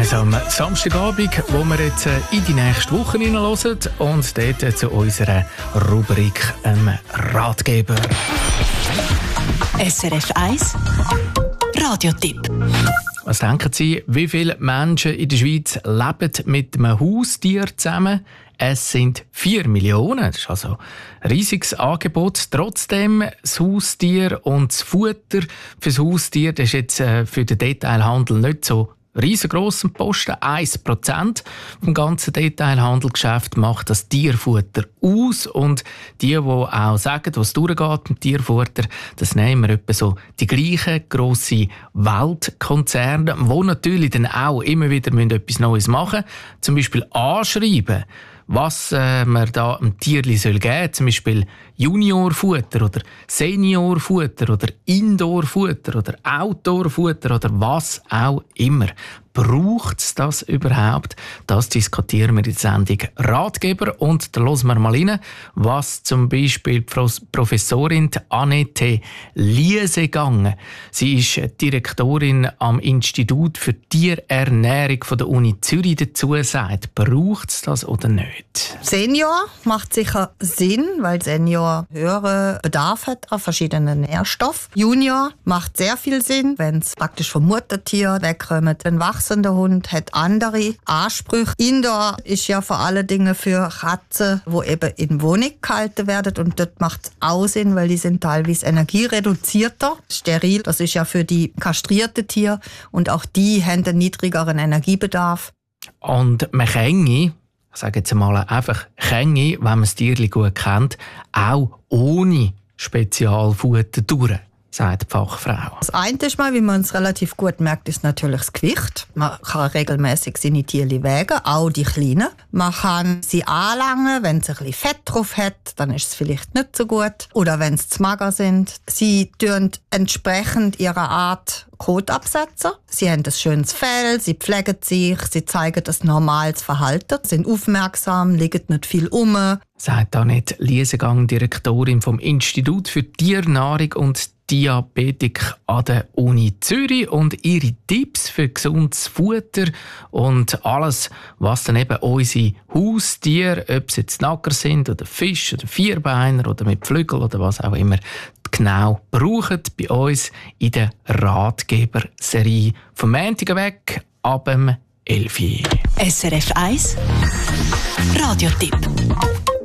Also am Samstagabend, wo wir jetzt in die nächste Woche hineinhören und dort zu unserer Rubrik Ratgeber. SRF 1 Radiotipp. Was denken Sie, wie viele Menschen in der Schweiz leben mit einem Haustier zusammen? Es sind 4 Millionen. Das ist also ein riesiges Angebot. Trotzdem, das Haustier und das Futter für das Haustier, das ist jetzt für den Detailhandel nicht so riesengroßen Posten. 1% vom ganzen Detailhandelgeschäft macht das Tierfutter aus. Und die auch sagen, was durchgeht mit Tierfutter, das nehmen wir etwa so die gleichen grossen Weltkonzerne, die natürlich dann auch immer wieder etwas Neues machen müssen. Zum Beispiel anschreiben, was man da einem Tierli geben soll. Zum Beispiel Juniorfutter oder Seniorfutter oder Indoorfutter oder Outdoorfutter oder was auch immer. Braucht es das überhaupt? Das diskutieren wir in der Sendung Ratgeber. Und da hören wir mal rein, was zum Beispiel die Professorin Annette Liesegang, sie ist Direktorin am Institut für Tierernährung von der Uni Zürich, dazu sagt. Braucht es das oder nicht? Senior macht sicher Sinn, weil Senior höheren Bedarf hat an verschiedenen Nährstoffen. Junior macht sehr viel Sinn, wenn es praktisch vom Muttertier wegkommt. Ein wachsender Hund hat andere Ansprüche. Indoor ist ja vor allen Dingen für Katzen, die eben in Wohnung gehalten werden. Und dort macht es auch Sinn, weil die sind teilweise energiereduzierter. Steril, das ist ja für die kastrierten Tiere. Und auch die haben einen niedrigeren Energiebedarf. Und man kann, ich sage jetzt mal einfach, wenn man das Tierli gut kennt, auch ohne Spezialfutter durch, sagt die Fachfrau. Das eine ist mal, wie man es relativ gut merkt, ist natürlich das Gewicht. Man kann regelmäßig seine Tierli wägen, auch die kleinen. Man kann sie anlangen, wenn es ein bisschen Fett drauf hat, dann ist es vielleicht nicht so gut. Oder wenn sie zu mager sind. Sie tun entsprechend ihrer Art Kot absetzen. Sie haben ein schönes Fell, sie pflegen sich, sie zeigen das normales Verhalten, sind aufmerksam, liegen nicht viel rum. Sagt Annette Liesegang, Direktorin vom Institut für Tiernahrung und Diabetik an der Uni Zürich. Und ihre Tipps für gesundes Futter und alles, was dann eben unsere Haustiere, ob es jetzt Nacker sind oder Fisch oder Vierbeiner oder mit Flügeln oder was auch immer, genau brauchen bei uns in der Ratgeber-Serie vom Montag weg ab dem 11 Uhr. SRF 1 Radiotipp.